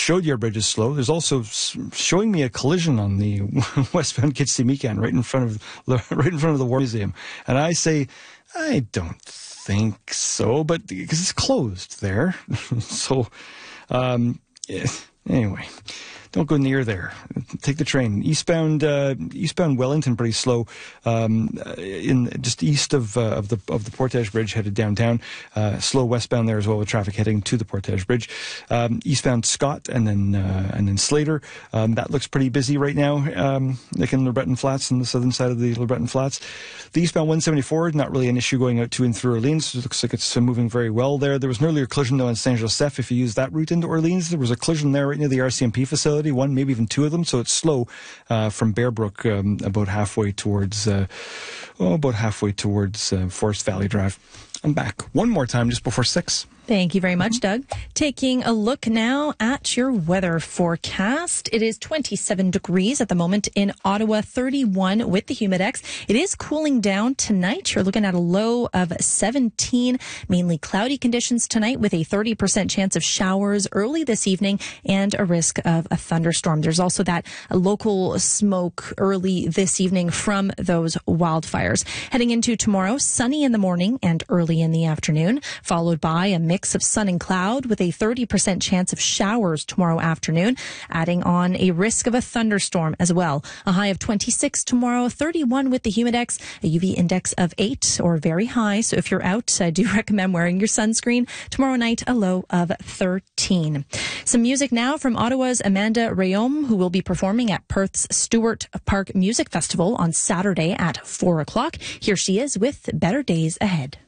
Chaudière Bridge is slow. There's also showing me a collision on the westbound Kitsimikan right in front of the War Museum. And I say, I don't think so, but because it's closed there. So, anyway, don't go near there. Take the train. Eastbound Wellington, pretty slow. In just east of the Portage Bridge, headed downtown. Slow westbound there as well, with traffic heading to the Portage Bridge. Eastbound Scott and then Slater. That looks pretty busy right now. Like in LeBreton Flats, on the southern side of the LeBreton Flats. The eastbound 174, not really an issue going out to and through Orleans. It looks like it's moving very well there. There was an earlier collision though in Saint Joseph. If you use that route into Orleans, there was a collision there right near the RCMP facility. One, maybe even two of them. So it's slow from Bearbrook about halfway towards Forest Valley Drive. I'm back one more time just before 6. Thank you very much, Doug. Taking a look now at your weather forecast. It is 27 degrees at the moment in Ottawa, 31 with the Humidex. It is cooling down tonight. You're looking at a low of 17, mainly cloudy conditions tonight with a 30% chance of showers early this evening and a risk of a thunderstorm. There's also that local smoke early this evening from those wildfires. Heading into tomorrow, sunny in the morning and early in the afternoon, followed by a mix of sun and cloud with a 30% chance of showers tomorrow afternoon, adding on a risk of a thunderstorm as well. A high of 26 tomorrow, 31 with the Humidex, a UV index of 8 or very high. So if you're out, I do recommend wearing your sunscreen. Tomorrow night, a low of 13. Some music now from Ottawa's Amanda Rayom, who will be performing at Perth's Stewart Park Music Festival on Saturday at 4 o'clock. Here she is with Better Days Ahead.